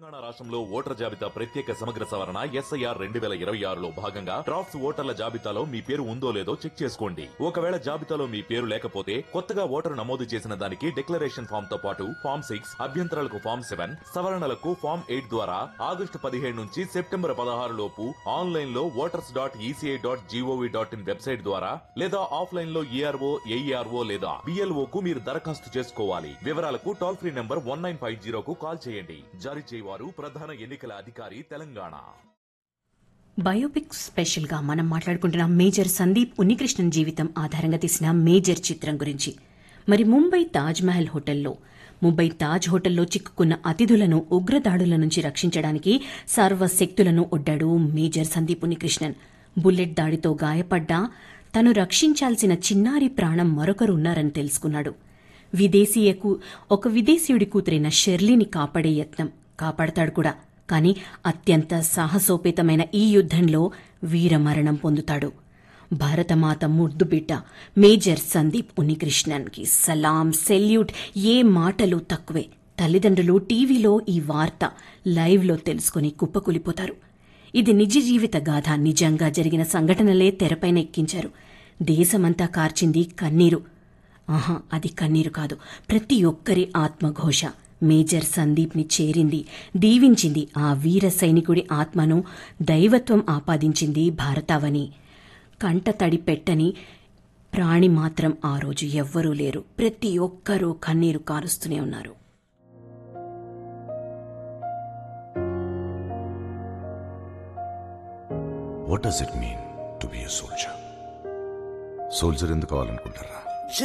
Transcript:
తెలంగాణ రాష్ట్రంలో ఓటర్ జాబితా ప్రత్యేక సమగ్ర సవరణ SIR 2026లో భాగంగా డ్రాఫ్ట్స్ ఓటర్ల జాబితాలో మీ పేరు ఉందో లేదో చెక్ చేసుకోండి. ఒకవేళ జాబితాలో మీ పేరు లేకపోతే కొత్తగా ఓటరు నమోదు చేసిన దానికి డిక్లరేషన్ ఫామ్ తో పాటు ఫామ్ 6, అభ్యంతరాలకు ఫామ్ 7, సవరణలకు ఫామ్ 8 ద్వారా ఆగస్టు 15 నుంచి సెప్టెంబర్ 16 లోపు ఆన్లైన్ లో voters.eci.gov.in వెబ్సైట్ ద్వారా లేదా ఆఫ్లైన్ లో ERO, AERO లేదా BLO కు మీరు దరఖాస్తు చేసుకోవాలి. వివరాలకు టోల్ ఫ్రీ నంబర్ 1950 కు కాల్ చేయండి. జారీ చేయవారు ప్రధాన ఎన్నికల అధికారి తెలంగాణ. బయోపిక్ స్పెషల్ గా మనం మాట్లాడుకుంటున్నాం మేజర్ సందీప్ ఉన్నికృష్ణన్ జీవితం ఆధారంగా తీసిన మేజర్ చిత్రం గురించి. మరి ముంబై తాజ్ హోటల్లో చిక్కుకున్న అతిథులను ఉగ్రదాడుల నుంచి రక్షించడానికి సర్వశక్తులను ఒడ్డాడు మేజర్ సందీప్ ఉన్నికృష్ణన్. బుల్లెట్ దాడితో గాయపడ్డా తను రక్షించాల్సిన చిన్నారి ప్రాణం మరొకరు ఉన్నారని తెలుసుకున్నాడు. ఒక విదేశీయుడి కూతురైన షెర్లీని కాపాడే యత్నం కాపాడతాడు కూడా. కాని అత్యంత సాహసోపేతమైన ఈ యుద్ధంలో వీరమరణం పొందుతాడు. భారతమాత ముద్దుబిడ్డ మేజర్ సందీప్ ఉన్నికృష్ణన్ కి సలాం, సెల్యూట్, ఏ మాటలు తక్కువే. తల్లిదండ్రులు టీవీలో ఈ వార్త లైవ్లో తెలుసుకుని కుప్పకూలిపోతారు. ఇది నిజ జీవిత గాథ. నిజంగా జరిగిన సంఘటనలే తెరపైన ఎక్కించారు. దేశమంతా కార్చింది కన్నీరు. అది కన్నీరు కాదు, ప్రతి ఒక్కరి ఆత్మఘోష. మేజర్ సందీప్ ని చేరింది, దీవించింది ఆ వీర సైనికుడి ఆత్మను దైవత్వం ఆపాదించింది భారతావని. కంట తడి పెట్టని ప్రాణి మాత్రం ఆ రోజు ఎవ్వరూ లేరు. ప్రతి ఒక్కరూ కన్నీరు కారుస్తూనే ఉన్నారు. What does it mean to be a soldier? Soldier ఎందుకు కావాలనుకుంటారా?